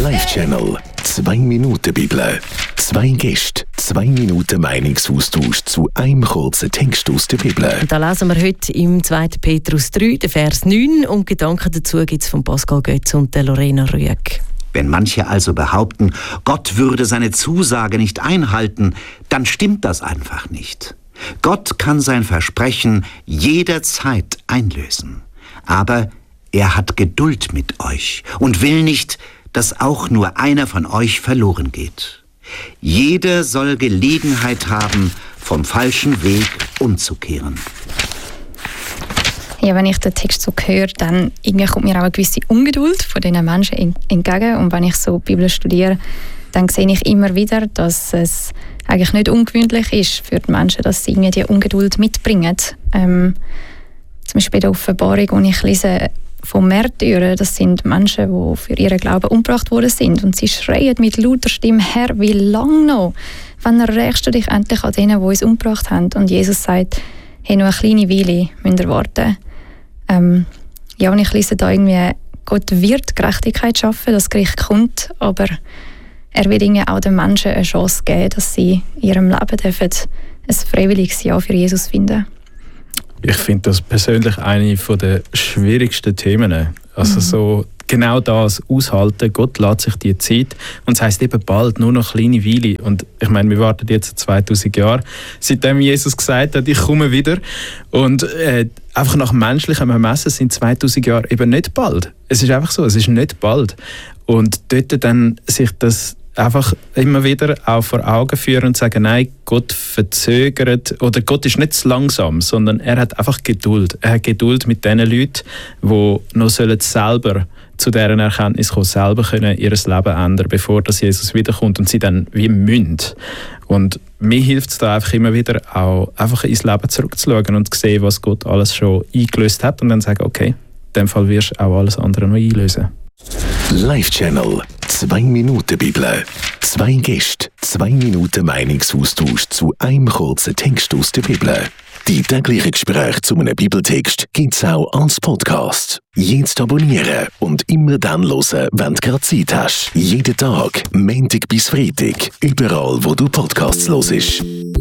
Live-Channel 2 Minuten Bibel. 2 Gäste, 2 Minuten Meinungsaustausch zu einem kurzen Text aus der Bibel. Da lesen wir heute im 2. Petrus 3, den Vers 9. Und Gedanken dazu gibt es von Pascal Götz und Lorena Rüegg. Wenn manche also behaupten, Gott würde seine Zusage nicht einhalten, dann stimmt das einfach nicht. Gott kann sein Versprechen jederzeit einlösen. Aber er hat Geduld mit euch und will nicht, dass auch nur einer von euch verloren geht. Jeder soll Gelegenheit haben, vom falschen Weg umzukehren. Ja, wenn ich den Text so höre, dann kommt mir auch eine gewisse Ungeduld von diesen Menschen entgegen. Und wenn ich so die Bibel studiere, dann sehe ich immer wieder, dass es eigentlich nicht ungewöhnlich ist für die Menschen, dass sie irgendwie die Ungeduld mitbringen. Zum Beispiel in der Offenbarung, wo ich lese von Märtyrern, das sind Menschen, die für ihren Glauben umgebracht worden sind. Und sie schreien mit lauter Stimme: Herr, wie lange noch? Wann rächst du dich endlich an denen, die uns umgebracht haben? Und Jesus sagt: Hey, nur eine kleine Weile müsst ihr warten. Und ich lese da irgendwie, Gott wird Gerechtigkeit schaffen, das Gericht kommt, aber er wird irgendwie auch den Menschen eine Chance geben, dass sie in ihrem Leben dürfen ein freiwilliges Ja für Jesus finden. Ich finde das persönlich eine der schwierigsten Themen. Also so genau das aushalten. Gott lässt sich die Zeit und es heisst eben bald nur noch eine kleine Weile. Und ich meine, wir warten jetzt 2000 Jahre, seitdem Jesus gesagt hat, ich komme wieder. Und einfach nach menschlichem Ermessen sind 2000 Jahre eben nicht bald. Es ist einfach so, es ist nicht bald. Und dort dann sich das einfach immer wieder auch vor Augen führen und sagen, nein, Gott verzögert, oder Gott ist nicht zu langsam, sondern er hat einfach Geduld. Er hat Geduld mit den Leuten, die noch selber zu deren Erkenntnis kommen, selber können ihr Leben ändern, bevor das Jesus wiederkommt und sie dann wie müssen. Und mir hilft es da einfach immer wieder auch einfach ins Leben zurückzuschauen und zu sehen, was Gott alles schon eingelöst hat und dann sagen, okay, in dem Fall wirst du auch alles andere noch einlösen. Live-Channel 2 Minuten Bibel. 2 Gäste, 2 Minuten Meinungsaustausch zu einem kurzen Text aus der Bibel. Die täglichen Gespräche zu einem Bibeltext gibt es auch als Podcast. Jetzt abonnieren und immer dann hören, wenn du gerade Zeit hast. Jeden Tag, Montag bis Freitag, überall wo du Podcasts hörst.